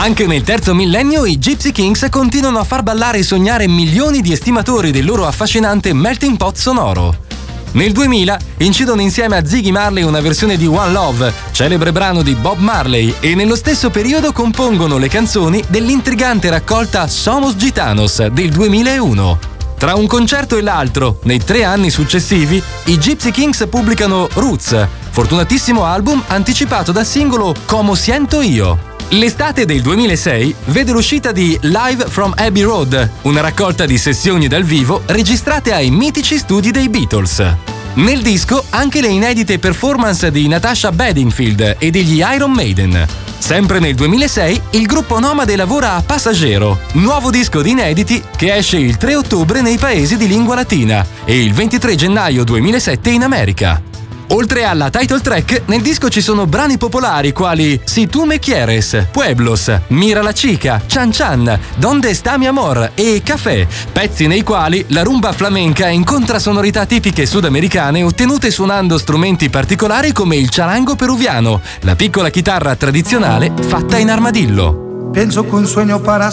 Anche nel terzo millennio i Gypsy Kings continuano a far ballare e sognare milioni di estimatori del loro affascinante melting pot sonoro. Nel 2000 incidono insieme a Ziggy Marley una versione di One Love, celebre brano di Bob Marley, e nello stesso periodo compongono le canzoni dell'intrigante raccolta Somos Gitanos del 2001. Tra un concerto e l'altro, nei 3 anni successivi, i Gypsy Kings pubblicano Roots, fortunatissimo album anticipato dal singolo Como Siento Io. L'estate del 2006 vede l'uscita di Live from Abbey Road, una raccolta di sessioni dal vivo registrate ai mitici studi dei Beatles. Nel disco anche le inedite performance di Natasha Bedingfield e degli Iron Maiden. Sempre nel 2006 il gruppo nomade lavora a Passaggero, nuovo disco di inediti che esce il 3 ottobre nei paesi di lingua latina e il 23 gennaio 2007 in America. Oltre alla title track, nel disco ci sono brani popolari quali Si tu me quieres, Pueblos, Mira la chica, Chan Chan, Donde sta mi amor e Café, pezzi nei quali la rumba flamenca incontra sonorità tipiche sudamericane ottenute suonando strumenti particolari come il charango peruviano, la piccola chitarra tradizionale fatta in armadillo. Pienso que un sueño para